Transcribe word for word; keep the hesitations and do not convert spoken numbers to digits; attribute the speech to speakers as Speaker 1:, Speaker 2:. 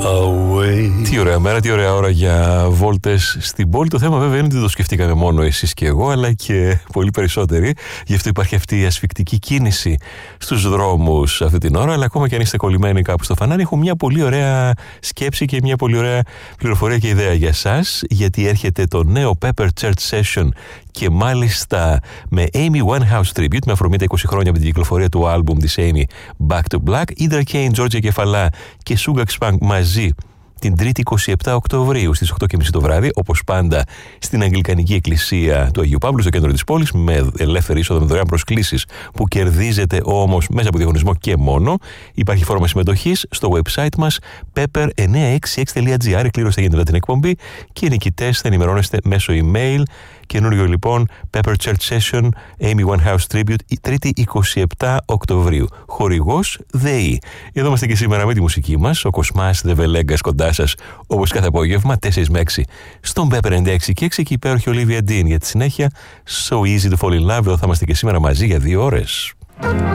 Speaker 1: away. Τι ωραία μέρα, τι ωραία ώρα για βόλτες στην πόλη. Το θέμα βέβαια είναι ότι δεν το σκεφτήκαμε μόνο εσείς και εγώ, αλλά και πολύ περισσότεροι. Γι' αυτό υπάρχει αυτή η ασφικτική κίνηση στους δρόμους αυτή την ώρα. Αλλά ακόμα και αν είστε κολλημένοι κάπου στο φανάρι, έχω μια πολύ ωραία σκέψη και μια πολύ ωραία πληροφορία και ιδέα για εσάς. Γιατί έρχεται το νέο Pepper Church Session και μάλιστα με Amy Winehouse Tribute, με αφορμή τα είκοσι χρόνια από την κυκλοφορία του άλμπουμ της Amy Back to Black. Indra Kane, Georgia Κεφαλά και Sugax Funk μαζί την Τρίτη είκοσι επτά Οκτωβρίου στις οκτώ και μισή το βράδυ, όπως πάντα στην Αγγλικανική Εκκλησία του Αγίου Παύλου στο κέντρο της πόλης, με ελεύθερη είσοδο, με δωρεάν προσκλήσεις που κερδίζετε όμως μέσα από διαγωνισμό και μόνο. Υπάρχει φόρμα συμμετοχής στο website μας pepper εννιακόσια εξήντα έξι τελεία gr. Εκκλήρωση θα γίνεται την εκπομπή και οι νικητές θα ενημερώνεστε μέσω email. Καινούριο λοιπόν Pepper Church Session Amy Winehouse Tribute, η Τρίτη είκοσι επτά Οκτωβρίου. Χορηγός ΔΕΗ. Εδώ είμαστε και σήμερα με τη μουσική μας. Ο Κοσμάς Δεβελέγκας κοντά σας, όπως κάθε απόγευμα, τέσσερα με έξι στον Pepper ενενήντα έξι και έξι και υπέροχη Olivia Dean. Για τη συνέχεια, So Easy to Fall in Love. Εδώ θα είμαστε και σήμερα μαζί για δύο ώρες.